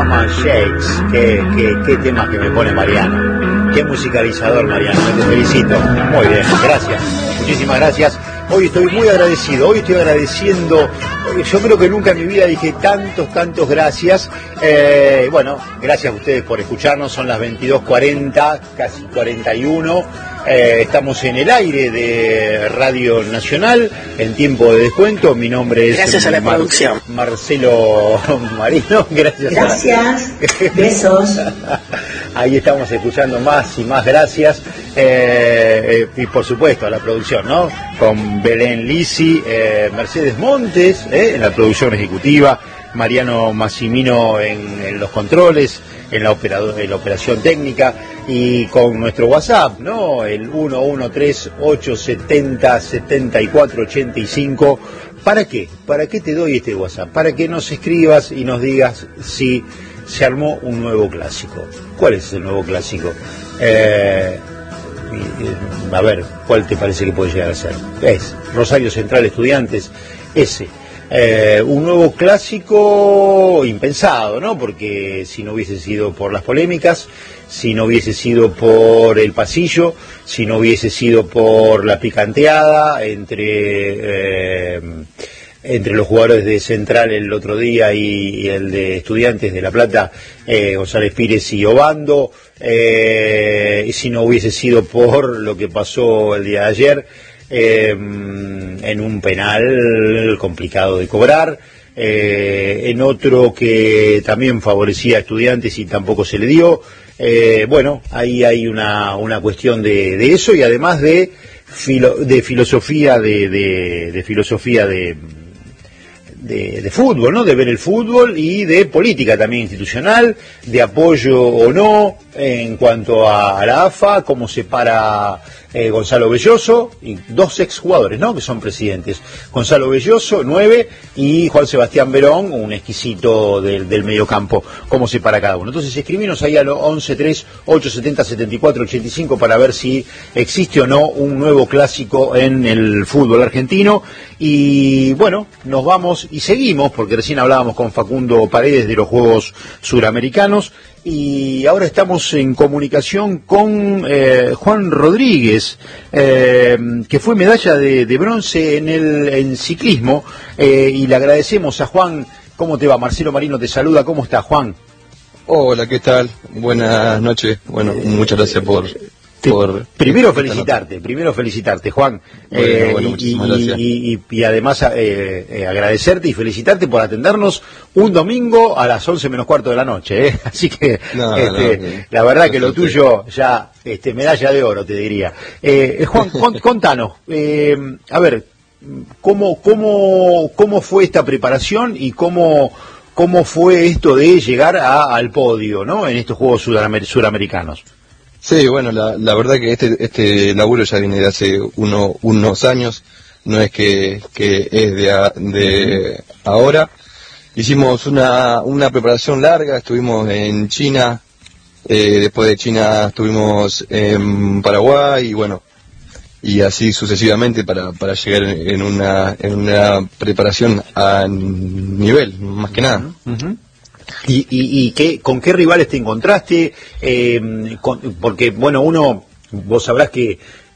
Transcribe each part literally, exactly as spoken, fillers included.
Panama Shakes. Qué, qué, qué tema que me pone Mariano. Qué musicalizador, Mariano. Te felicito. Muy bien, gracias. Muchísimas gracias. Hoy estoy muy agradecido. Hoy estoy agradeciendo. Yo creo que nunca en mi vida dije tantos, tantos gracias. Eh, bueno, gracias a ustedes por escucharnos. Son las veintidós cuarenta, casi cuarenta y uno. Eh, estamos en el aire de Radio Nacional en tiempo de descuento. Mi nombre es gracias a la Mar producción Marcelo Marino. Gracias. Gracias. A... Besos. Ahí estamos escuchando más y más gracias. Eh, eh, y por supuesto a la producción, ¿no? Con Belén Lisi, eh, Mercedes Montes eh, en la producción ejecutiva, Mariano Massimino en, en los controles, en la, operador, en la operación técnica, y con nuestro WhatsApp, ¿no? El uno uno tres ocho siete cero siete cuatro ocho cinco. ¿Para qué? ¿Para qué te doy este WhatsApp? Para que nos escribas y nos digas si se armó un nuevo clásico. ¿Cuál es el nuevo clásico? Eh, a ver, ¿cuál te parece que puede llegar a ser? Es Rosario Central Estudiantes, ese. Eh, un nuevo clásico impensado, ¿no? Porque si no hubiese sido por las polémicas, si no hubiese sido por el pasillo, si no hubiese sido por la picanteada entre eh, entre los jugadores de Central el otro día y, y el de Estudiantes de La Plata, eh, González Pires y Obando, eh, y si no hubiese sido por lo que pasó el día de ayer, eh, en un penal complicado de cobrar, eh, en otro que también favorecía a Estudiantes y tampoco se le dio. Eh, bueno, ahí hay una, una cuestión de, de eso, y además de, filo, de filosofía de, de, de filosofía de De, de fútbol, ¿no? De ver el fútbol, y de política también institucional, de apoyo o no en cuanto a, a la A F A, cómo se para eh, Gonzalo Belloso, y dos exjugadores, ¿no? Que son presidentes. Gonzalo Belloso, nueve, y Juan Sebastián Verón, un exquisito del, del mediocampo, cómo se para cada uno. Entonces escribinos ahí a lo once tres ocho siete cero siete cuatro ocho cinco para ver si existe o no un nuevo clásico en el fútbol argentino. Y bueno, nos vamos y seguimos, porque recién hablábamos con Facundo Paredes de los Juegos Suramericanos, y ahora estamos en comunicación con eh, Juan Rodríguez, eh, que fue medalla de, de bronce en el en ciclismo, eh, y le agradecemos a Juan. ¿Cómo te va? Marcelo Marino te saluda. ¿Cómo está, Juan? Hola, ¿qué tal? Buenas noches. Bueno, muchas gracias por... Por, primero felicitarte, primero felicitarte, Juan, bueno, eh, bueno, y, muchísimas y, gracias. Y, y, y además eh, eh, agradecerte y felicitarte por atendernos un domingo a las once menos cuarto de la noche, ¿eh? Así que no, este, no, okay. La verdad que lo tuyo ya este, medalla de oro, te diría. Eh, Juan, contanos, eh, a ver, ¿cómo, cómo, cómo fue esta preparación y cómo, cómo fue esto de llegar a, al podio, ¿no? En estos Juegos Sudamer- Suramericanos. Sí, bueno, la, la verdad que este este laburo ya viene de hace uno, unos años, no es que, que es de, a, de ahora. Hicimos una, una preparación larga, estuvimos en China, eh, después de China estuvimos en Paraguay, y bueno, y así sucesivamente para, para llegar en una, en una preparación a nivel, más que nada. Uh-huh. ¿Y, y, y qué, con qué rivales te encontraste? Eh, con, porque, bueno, uno, vos sabrás que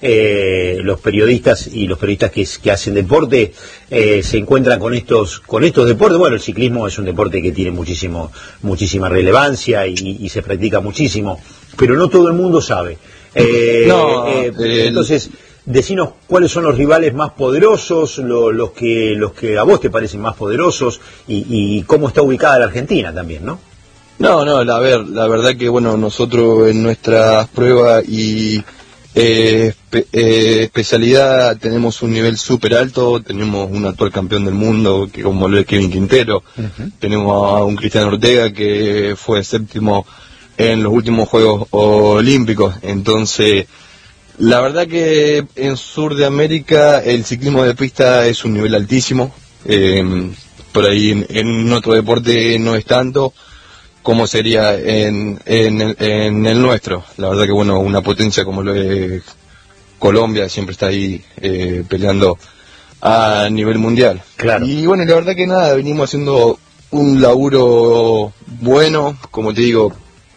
eh, los periodistas y los periodistas que, que hacen deporte eh, se encuentran con estos con estos deportes. Bueno, el ciclismo es un deporte que tiene muchísimo muchísima relevancia y, y se practica muchísimo, pero no todo el mundo sabe. Eh, no, eh, el... entonces... Decinos cuáles son los rivales más poderosos, lo, los que los que a vos te parecen más poderosos, y, y cómo está ubicada la Argentina también, ¿no? No, no, la, ver, la verdad que bueno, nosotros en nuestras pruebas y eh, espe, eh, especialidad tenemos un nivel súper alto, tenemos un actual campeón del mundo, que como lo es Kevin Quintero, uh-huh. Tenemos a un Cristiano Ortega que fue séptimo en los últimos Juegos Olímpicos, entonces... La verdad que en Sur de América el ciclismo de pista es un nivel altísimo, eh, por ahí en, en otro deporte no es tanto como sería en, en, el, en el nuestro. La verdad que bueno, una potencia como lo es Colombia siempre está ahí eh, peleando a nivel mundial. Claro. Y bueno, la verdad que nada, venimos haciendo un laburo bueno, como te digo,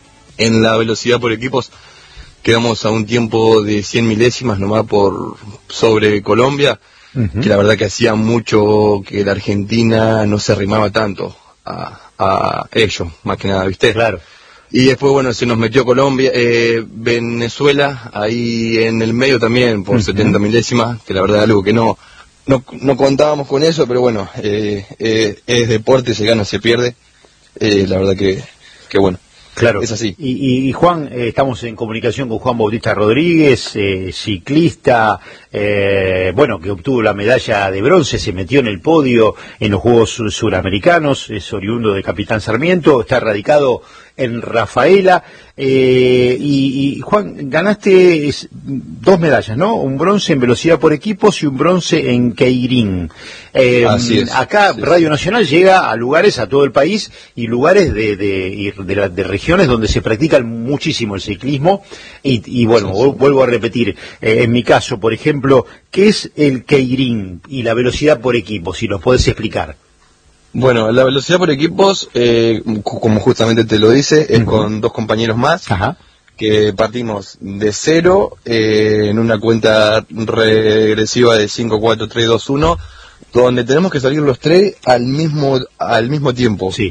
en la velocidad por equipos quedamos a un tiempo de cien milésimas nomás por sobre Colombia, uh-huh. que la verdad que hacía mucho que la Argentina no se arrimaba tanto a, a ellos, más que nada, ¿viste? Claro. Y después, bueno, se nos metió Colombia, eh, Venezuela, ahí en el medio también, por uh-huh. setenta milésimas, que la verdad es algo que no, no, no contábamos con eso, pero bueno, eh, eh, es deporte, se gana, se pierde, eh, la verdad que, que bueno. Claro, es así. Y, y Juan, eh, estamos en comunicación con Juan Bautista Rodríguez, eh, ciclista, eh, bueno, que obtuvo la medalla de bronce, se metió en el podio en los Juegos Sur Suramericanos, es oriundo de Capitán Sarmiento, está radicado en Rafaela, eh, y, y Juan, ganaste es, dos medallas, ¿no? Un bronce en velocidad por equipos y un bronce en Keirin. Eh, Así es. Acá sí, Radio sí. Nacional llega a lugares, a todo el país, y lugares de, de, de, de, de regiones donde se practica muchísimo el ciclismo, y, y bueno, sí, sí. vuelvo a repetir, eh, en mi caso, por ejemplo, ¿qué es el Keirin y la velocidad por equipos? Si nos podés explicar. Bueno, la velocidad por equipos, eh, como justamente te lo dice, es uh-huh. con dos compañeros más, Ajá. que partimos de cero eh, en una cuenta regresiva de cinco, cuatro, tres, dos, uno, donde tenemos que salir los tres al mismo al mismo tiempo. Sí.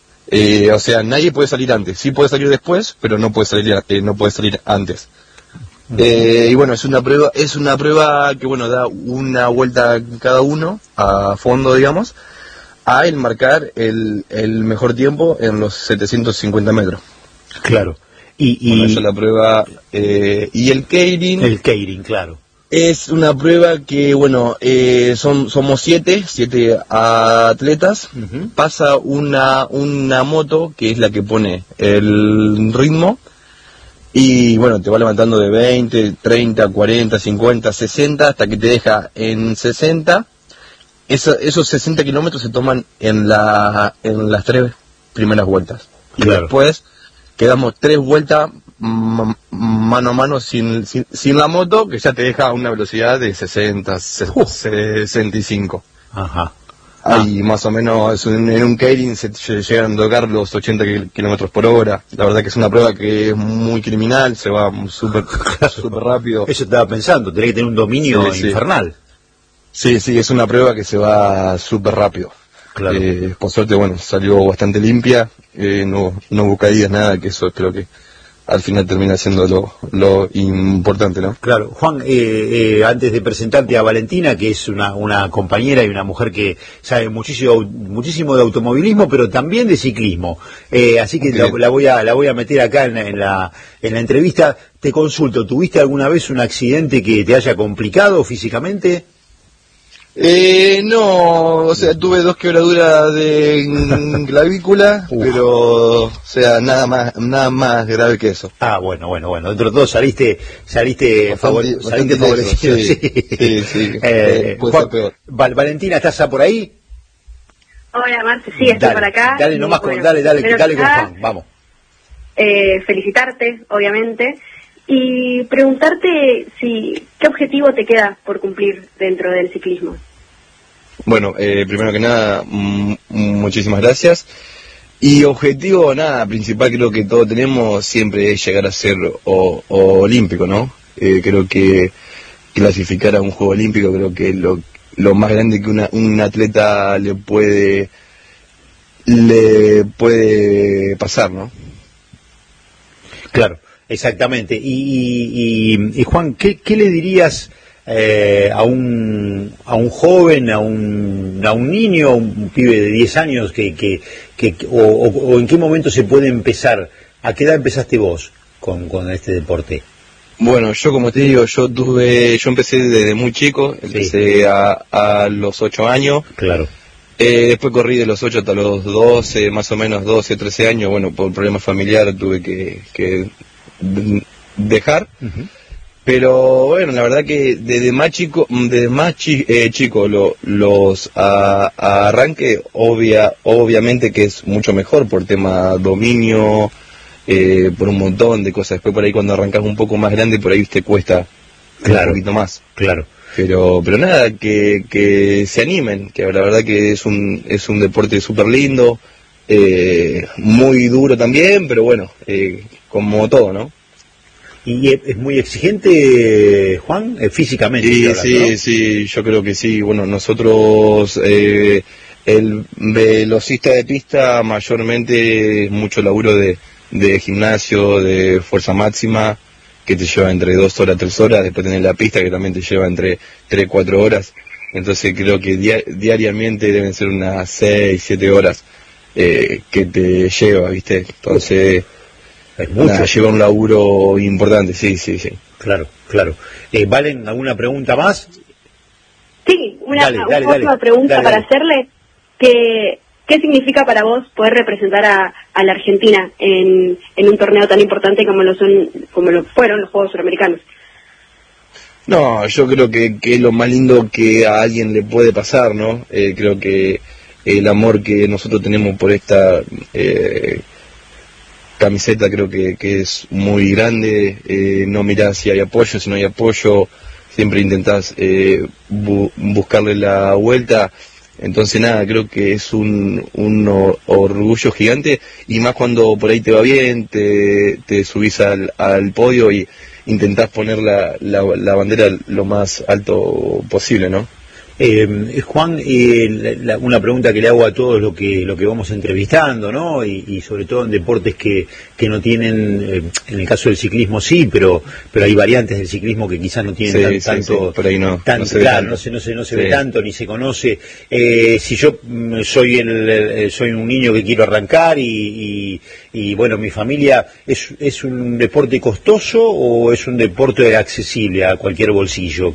Eh, o sea, nadie puede salir antes. Sí puede salir después, pero no puede salir eh, no puede salir antes. Uh-huh. Eh, y bueno, es una prueba es una prueba que bueno da una vuelta cada uno a fondo, digamos, a el marcar el, el mejor tiempo en los setecientos cincuenta metros. Claro. Y, y... Bueno, esa es la prueba. Eh, y el Keirin. El Keirin, claro. Es una prueba que, bueno, eh, son somos siete, siete atletas. Uh-huh. Pasa una, una moto que es la que pone el ritmo. Y, bueno, te va levantando de veinte, treinta, cuarenta, cincuenta, sesenta, hasta que te deja en sesenta. Eso, esos sesenta kilómetros se toman en la en las tres primeras vueltas. Y claro. después quedamos tres vueltas m- mano a mano sin, sin sin la moto, que ya te deja una velocidad de sesenta, uh. sesenta y cinco. Ajá. Ahí ah. más o menos en, en un Keirin se llegan a tocar los ochenta kilómetros por hora. La verdad que es una prueba que es muy criminal, se va súper claro. súper rápido. Eso estaba pensando, tenés que tener un dominio sí, infernal. Sí. Sí, sí, es una prueba que se va súper rápido. Claro. Eh, por suerte, bueno, salió bastante limpia, eh, no, no hubo caídas, nada, que eso creo que al final termina siendo lo, lo importante, ¿no? Claro. Juan, eh, eh, antes de presentarte a Valentina, que es una, una compañera y una mujer que sabe muchísimo, muchísimo de automovilismo, pero también de ciclismo, eh, así que la, la voy a, la voy a meter acá en, en la, en la entrevista. Te consulto, ¿tuviste alguna vez un accidente que te haya complicado físicamente? Eh, no, o sea, tuve dos quebraduras de clavícula, pero, o sea, nada más, nada más grave que eso. Ah, bueno, bueno, bueno, dentro de todo saliste, saliste, bastante, favor, saliste favorecido, sí, sí, sí, sí. Eh, Juan, Val, Valentina, ¿estás por ahí? Hola, Marce, sí, estoy dale, por acá. Dale nomás, bueno, con, dale, dale, dale, dale con Juan, vamos. Eh, felicitarte, obviamente. Y preguntarte si qué objetivo te queda por cumplir dentro del ciclismo. Bueno, eh, primero que nada, m- muchísimas gracias. Y objetivo, nada, principal creo que todos tenemos siempre es llegar a ser o, o olímpico, ¿no? Eh, creo que clasificar a un juego olímpico creo que es lo, lo más grande que una, un atleta le puede le puede pasar, ¿no? Claro. Exactamente. Y, y, y, y Juan, ¿qué, qué le dirías eh, a un a un joven, a un a un niño, a un pibe de diez años que que, que o, o, o en qué momento se puede empezar? ¿A qué edad empezaste vos con, con este deporte? Bueno, yo como te digo, yo tuve, yo empecé desde muy chico, empecé sí. a, a los ocho años. Claro. Eh, después corrí de los ocho hasta los doce, más o menos doce, trece años. Bueno, por problemas familiares tuve que, que dejar. Uh-huh. Pero bueno, la verdad que desde más chico, desde más chi, eh, chico lo, los a, a arranque, obvia, obviamente que es mucho mejor por tema dominio, eh, por un montón de cosas. Después por ahí cuando arrancas un poco más grande, por ahí te cuesta claro, un poquito más. Claro. Pero pero nada, que, que se animen, que la verdad que es un es un deporte súper lindo, eh, muy duro también, pero bueno, eh, como todo, ¿no? ¿Y es muy exigente, Juan, eh, físicamente? Sí, hablando, sí, ¿no? sí, yo creo que sí. Bueno, nosotros, eh, el velocista de pista mayormente es mucho laburo de, de gimnasio, de fuerza máxima, que te lleva entre dos horas, tres horas, después tenés la pista que también te lleva entre tres, cuatro horas. Entonces creo que dia diariamente deben ser unas seis, siete horas eh, que te lleva, ¿viste? Entonces... Es mucho. Nada, lleva un laburo importante, sí, sí, sí. Claro, claro. Eh, ¿Valen alguna pregunta más? Sí, una Dale, dale, última dale, pregunta dale, para dale. hacerle. Que, ¿Qué significa para vos poder representar a, a la Argentina en, en un torneo tan importante como lo son, como lo fueron los Juegos Suramericanos? No, yo creo que, que es lo más lindo que a alguien le puede pasar, ¿no? Eh, creo que el amor que nosotros tenemos por esta... Eh, camiseta creo que, que es muy grande, eh, no mirás si hay apoyo, si no hay apoyo, siempre intentás eh, bu buscarle la vuelta, entonces nada, creo que es un, un orgullo gigante, y más cuando por ahí te va bien, te, te subís al, al podio y intentás poner la, la, la bandera lo más alto posible, ¿no? Eh, Juan, eh, la, la, una pregunta que le hago a todos lo que lo que vamos entrevistando, ¿no? Y, y sobre todo en deportes que, que no tienen, eh, en el caso del ciclismo sí, pero pero hay variantes del ciclismo que quizás no tienen sí, tan, sí, tanto, sí, por ahí no, tanto no se claro, ve no se no se no se sí. ve tanto ni se conoce. Eh, si yo mm, soy el, el soy un niño que quiero arrancar y, y, y bueno, mi familia, ¿es es un deporte costoso o es un deporte accesible a cualquier bolsillo?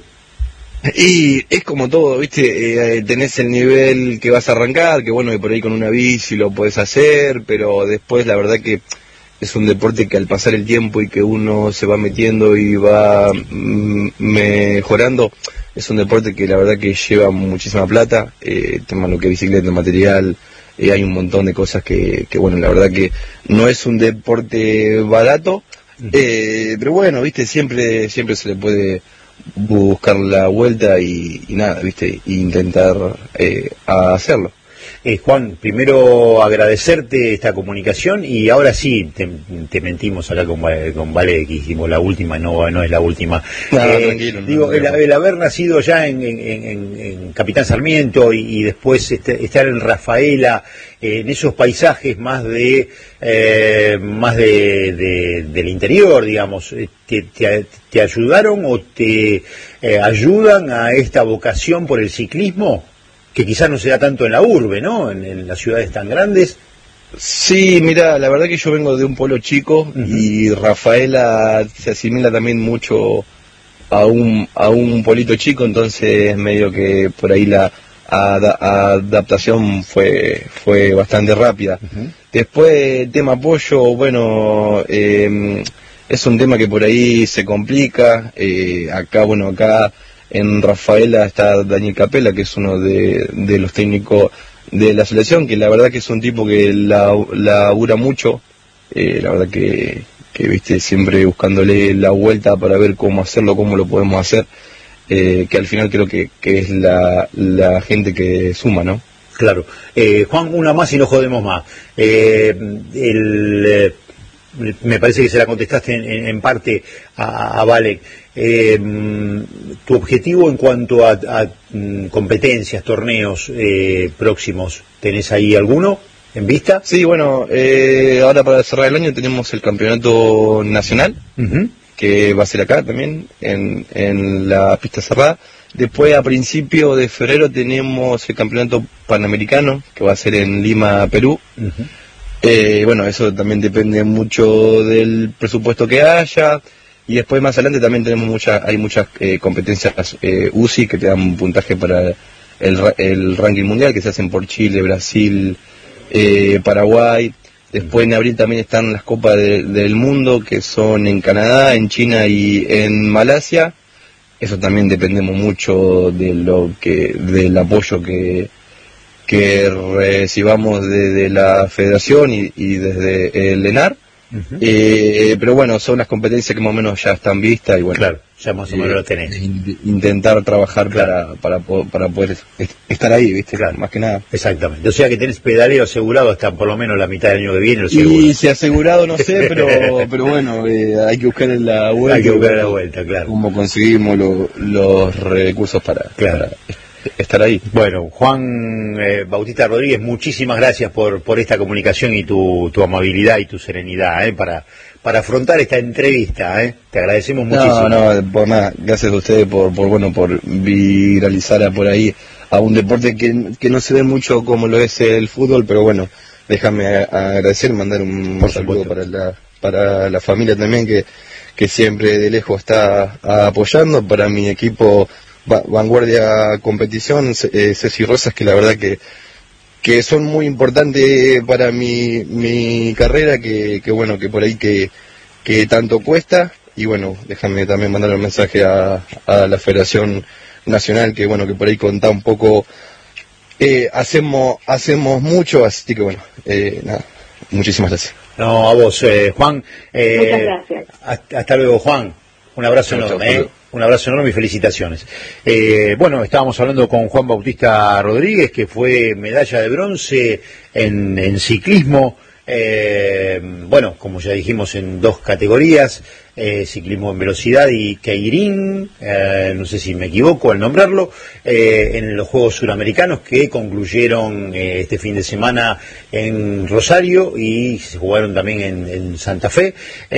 Y es como todo, ¿viste? Eh, tenés el nivel que vas a arrancar, que bueno, que por ahí con una bici lo podés hacer, pero después la verdad que es un deporte que al pasar el tiempo y que uno se va metiendo y va mm, mejorando, es un deporte que la verdad que lleva muchísima plata, eh, tema lo que es bicicleta, material, eh, hay un montón de cosas que, que bueno, la verdad que no es un deporte barato, eh, pero bueno, ¿viste? Siempre, siempre se le puede buscar la vuelta y, y nada, viste, e intentar eh, hacerlo. Eh, Juan, primero agradecerte esta comunicación y ahora sí te, te mentimos acá con, con Vale, que hicimos la última, no, no es la última. No, eh, tranquilo, digo, no, el, no. el haber nacido ya en, en, en, en Capitán Sarmiento y, y después este, estar en Rafaela, eh, en esos paisajes más de eh, más de, de del interior, digamos, ¿te, te, te ayudaron o te eh, ayudan a esta vocación por el ciclismo? Que quizás no se da tanto en la urbe, ¿no? En, en las ciudades tan grandes. Sí, mira, la verdad que yo vengo de un pueblo chico uh-huh. y Rafaela se asimila también mucho a un a un pueblito chico, entonces medio que por ahí la ad- adaptación fue fue bastante rápida. Uh-huh. Después el tema apoyo, bueno, eh, es un tema que por ahí se complica. Eh, acá, bueno, acá en Rafaela está Daniel Capela, que es uno de, de los técnicos de la selección, que la verdad que es un tipo que la, labura mucho, eh, la verdad que, que viste siempre buscándole la vuelta para ver cómo hacerlo, cómo lo podemos hacer, eh, que al final creo que, que es la, la gente que suma, ¿no? Claro. Eh, Juan, una más y no jodemos más. Eh, el... Eh... Me parece que se la contestaste en, en, en parte a, a Vale. Eh, tu objetivo en cuanto a, a competencias, torneos eh, próximos, ¿tenés ahí alguno en vista? Sí, bueno, eh, ahora para cerrar el año tenemos el campeonato nacional, uh-huh. que va a ser acá también, en, en la pista cerrada. Después, a principio de febrero, tenemos el campeonato panamericano, que va a ser en Lima, Perú. Uh-huh. Eh, bueno, eso también depende mucho del presupuesto que haya, y después más adelante también tenemos muchas, hay muchas eh, competencias eh, U C I que te dan un puntaje para el, el ranking mundial, que se hacen por Chile, Brasil, eh, Paraguay. Después en abril también están las Copas de, del Mundo, que son en Canadá, en China y en Malasia. Eso también dependemos mucho de lo que, del apoyo que que recibamos desde la federación y, y desde el ENAR, Uh-huh. eh, pero bueno, son las competencias que más o menos ya están vistas y bueno, claro, ya más o menos eh, lo tenés. In, intentar trabajar claro. para, para, para poder estar ahí, ¿viste? Claro. Más que nada. Exactamente, o sea que tenés pedaleo asegurado hasta por lo menos la mitad del año que viene. Lo y si asegurado no sé, pero pero bueno, eh, hay que buscar la vuelta. Hay que buscar la vuelta, claro. Cómo conseguimos lo, los recursos para... Claro. Para estar ahí. Bueno, Juan eh, Bautista Rodríguez, muchísimas gracias por por esta comunicación y tu, tu amabilidad y tu serenidad eh, para para afrontar esta entrevista. Eh. Te agradecemos muchísimo. No, no, por nada. Gracias a ustedes por, por bueno, por viralizar por ahí a un deporte que, que no se ve mucho como lo es el fútbol, pero bueno, déjame agradecer, mandar un por saludo para la para la familia también que que siempre de lejos está apoyando, para mi equipo Vanguardia Competición, eh, Ceci Rosas, que la verdad que que son muy importantes para mi mi carrera, que, que bueno, que por ahí que, que tanto cuesta, y bueno, déjame también mandar un mensaje a, a la Federación Nacional, que bueno, que por ahí contá un poco, eh, hacemos hacemos mucho, así que bueno, eh, nada, muchísimas gracias. No, a vos, eh, Juan. Eh, Muchas gracias. Hasta, hasta luego, Juan. Un abrazo Mucho, enorme, ¿eh? Un abrazo enorme y felicitaciones. Eh, bueno, estábamos hablando con Juan Bautista Rodríguez, que fue medalla de bronce en, en ciclismo. Eh, bueno, como ya dijimos, en dos categorías, eh, ciclismo en velocidad y keirin, eh, no sé si me equivoco al nombrarlo, eh, en los Juegos Suramericanos que concluyeron eh, este fin de semana en Rosario y se jugaron también en, en Santa Fe.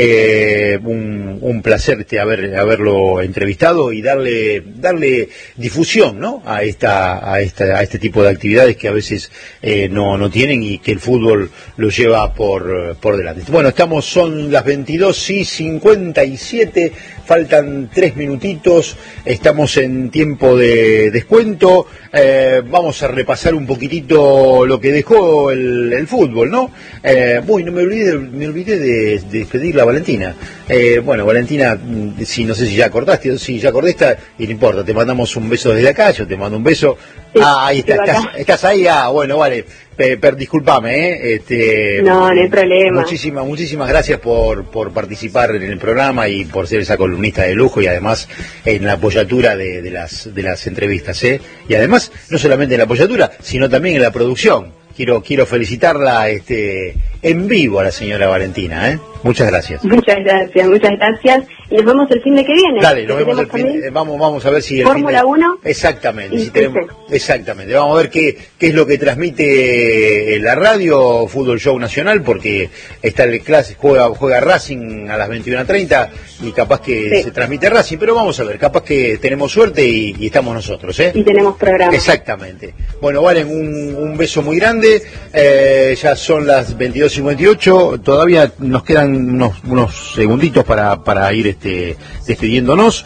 Eh, un, un placer este, haber, haberlo entrevistado y darle darle difusión, ¿no? a esta a esta a este tipo de actividades que a veces eh, no no tienen y que el fútbol lo lleva por por delante. Bueno, estamos, son las veintidós y cincuenta y siete, faltan tres minutitos, estamos en tiempo de descuento. Eh, vamos a repasar un poquitito lo que dejó el, el fútbol, ¿no? Eh, uy, no me olvidé, me olvidé de, de despedirle a Valentina. Eh, bueno, Valentina, si no sé si ya acordaste, si ya acordaste, y no importa, te mandamos un beso desde acá, yo te mando un beso. Sí, ah, ahí está, estás, estás ahí, ah, bueno, vale, per, per, discúlpame, ¿eh? Este, no, no hay problema. Muchísimas, muchísimas gracias por, por participar en el programa y por ser esa columnista de lujo y además en la apoyatura de, de las de las entrevistas, ¿eh? Y además, no solamente en la apoyatura, sino también en la producción. Quiero quiero felicitarla este en vivo a la señora Valentina, ¿eh? Muchas gracias. Muchas gracias, muchas gracias. Y nos vemos el fin de que viene. Dale, nos vemos el fin, eh, vamos, vamos a ver si el Fórmula fin de... uno. Exactamente, Y si tenemos... exactamente. Vamos a ver qué, qué es lo que transmite la radio Fútbol Show Nacional, porque está el clase, juega, juega Racing a las veintiuna treinta y capaz que sí. se transmite Racing, pero vamos a ver, capaz que tenemos suerte y, y estamos nosotros, ¿eh? Y tenemos programa. Exactamente. Bueno, Valen, un, un beso muy grande. Eh, ya son las veintidós cincuenta y ocho, todavía nos quedan unos, unos segunditos para, para ir este, despidiéndonos.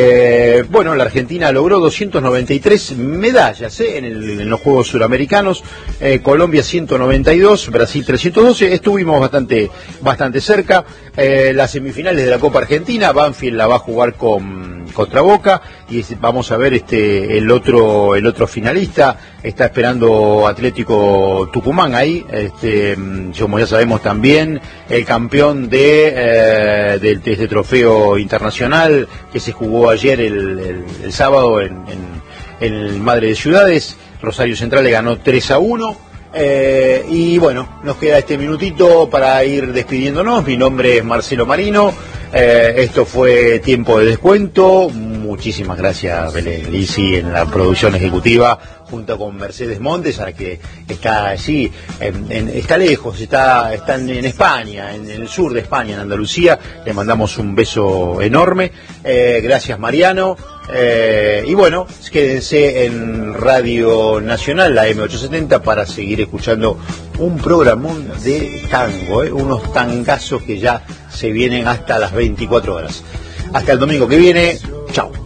Eh, bueno, la Argentina logró doscientas noventa y tres medallas ¿eh? en, el, en los Juegos Suramericanos, eh, Colombia ciento noventa y dos, Brasil trescientos doce, estuvimos bastante, bastante cerca. Eh, las semifinales de la Copa Argentina, Banfield la va a jugar con contra Boca y vamos a ver este el otro el otro finalista, está esperando Atlético Tucumán ahí, este como ya sabemos también el campeón de eh, del de este trofeo internacional que se jugó ayer el, el, el sábado en, en, en Madre de Ciudades, Rosario Central le ganó tres a uno. Eh, y bueno, nos queda este minutito para ir despidiéndonos. Mi nombre es Marcelo Marino, eh, esto fue Tiempo de Descuento. Muchísimas gracias Belén Lisi en la producción ejecutiva junto con Mercedes Montes, a la que está allí, en, en, está lejos, está, está en, en España, en, en el sur de España, en Andalucía. Le mandamos un beso enorme. Eh, gracias Mariano. Eh, y bueno, quédense en Radio Nacional, la eme ochocientos setenta, para seguir escuchando un programón de tango, ¿eh? Unos tangazos que ya se vienen hasta las veinticuatro horas. Hasta el domingo que viene, chao.